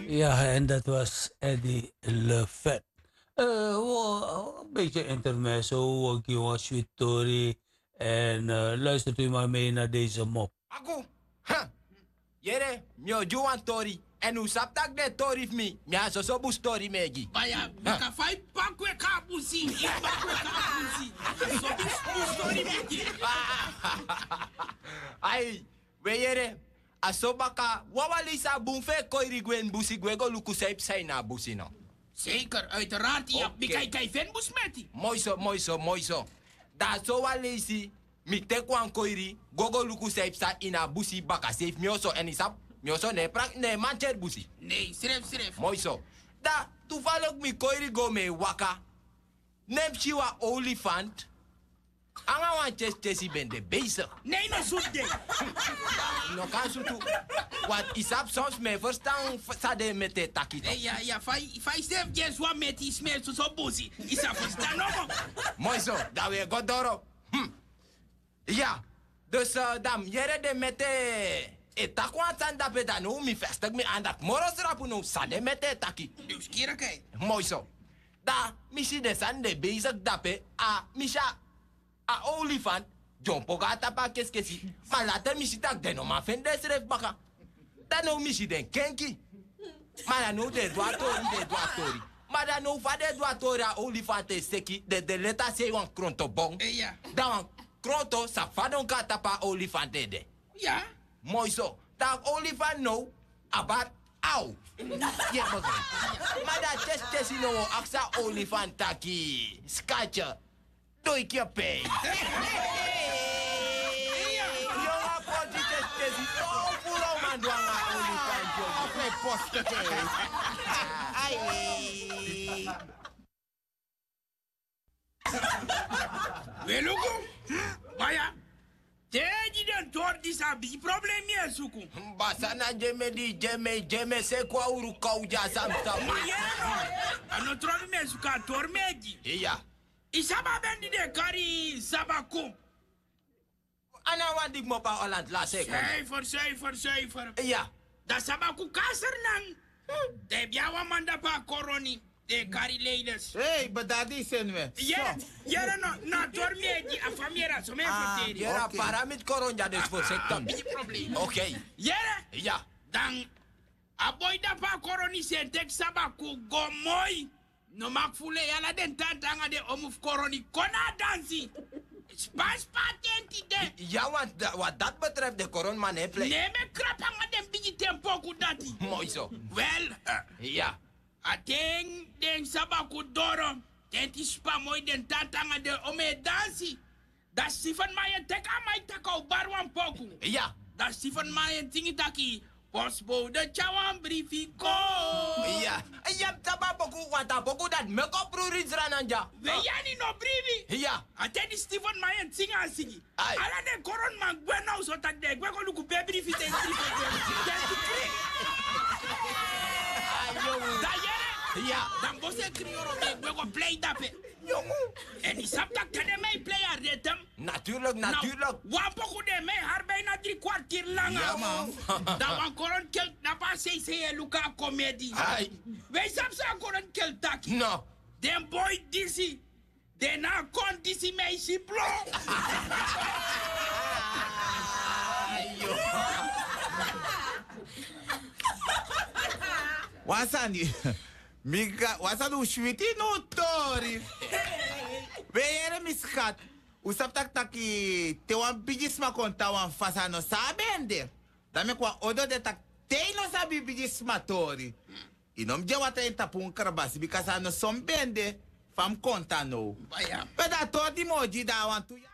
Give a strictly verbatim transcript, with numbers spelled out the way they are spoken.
Ja, en dat was Eddie Lefet. Uh, een beetje intermezzo, ook jongens, sweet story. En uh, luistert u maar mee naar deze mop. Aku, ha, yere, mio juan tori. En u sap tak de tori mi, mia so so bu story meji. Baya, baka fai pakwe kabusi, pakwe kabusi. So bu story meji. Ai, we yere, aso baka wawalisa bunfe koiri gwen busi gwego luku seip sai na busi no. Zeker, uiteraard, ja. Okay. Bikай kai ven busmeti. Mooi zo, mooi zo, mooi zo. Da so walisi, mi tekwan koiri, gogo luku seip sa ina busi baka seip mioso en isap. Mioso ne prak ne mancher busi. Nee, schrijf, schrijf. Mooi zo. Da, toevallig mi koiri go me waka. Nem shiwa olifant. Anga wan ches chesi ben de bezig. Nee, no zoet ding. No kan su tu. Wat isap soms me verstaan sa de met de takito. Nee, ja, ja, fai, fai stef jes wa met die smeer zo zo busi. Isa verstaan nog. Mooi zo, da we godoro. Hm. Ja, dus uh, dam, jere de met de... E takwa tanda pe dan nu mi vestig mi andak moros rapu nu sade met de taki. Nieuwsgierigheid. Mooi zo. Da, mi si de san de bezig dape a misha a olifant. Jompo gata pa keskesi. Maar later mi si tak de no ma fen de sref baka. Dan nu mi si den kenki. Maar dan nu de dwatori de dwatori. Maar dan nu va de dwatori a olifant e seki de de leta se wan kronto bong. Eh, ja. Dan wan kronto sa fa don gata pa olifant de de. Ja. Mooi zo. Dat olifant nou, abat, au. Je begrijpt. Maar dat test test nou, aksa olifant taki. Skatje. Doe ik je pijn. Jongen, pot die test test. Oh, puro man douanga olifant, jongen. Geen post. Ai. Welugo? Baya. Teji den tor di sabi problem ye suku. Basana jeme di jeme jeme se kwa uru kauja samsta. Mayeno. Ano trobi me suka tor meji. Iya. Isaba bendi de kari sabaku. Ana wandik mo pa Holland la se. Cijfer, cijfer, cijfer. Iya. Da sabaku kaser nang. De biawa manda pa koroni. De kari ladies. Hey, badadi zijn we. Jere, jere no, na tor meji a famiera so me verteri. Jera Oké. paramit koronja dus voor sector. Bigi probleem. Oké. Jere. Ja. Dan aboy da pa koroni sen tek sabaku gomoy. No mak fule yala den tantanga de omuf koroni kona dansi. Spas patenti de. Ja, want da- wat dat betreft, de coronman heeft plek. Nee me krapanga den bigi tempo ku dati. Mooi zo. Wel, uh, Ja. ateng den sabaku doro. Tenti spa moy den tantanga de ome dansi. Da sifan mayen tek amai takau barwan poku. Ja. Da sifan mayen tingi taki. Postbode chawan briefi ko. Ja. En je hebt taba boku, want dat boku dat make up ruris rananja. We yani no briefi. Ja. Ateni Stephen Mayen singa sigi. Ai. Ala de koron man gwe nou so tak de gwe ko luku be briefi ten briefi. Ten briefi. Ayo. Da yere. Ja. Dan bose krioro me gwe ko play dape. Jongen. En die sap tak tene mij play a retem. Natuurlijk, natuurlijk. Wan poku de mij haar bijna drie kwartier lang. Ja, man. Dan wan koron kel na pa se se luka comedy. Ai. Wij sap sa koron kel taki. No. Den boy disi. Den na kon disi meisje blo. Ayo. Wasani. Mika, wasani ushwiti no tori. Weere miskat. Usap tak taki te wan bigisma konta wan fasa no sabende. Dame kwa odo de tak te no sabi bigisma tori. Inom je wata en tapun karbasi bikasa no sombende fam konta no. Baya. Peda tori moji da wan tu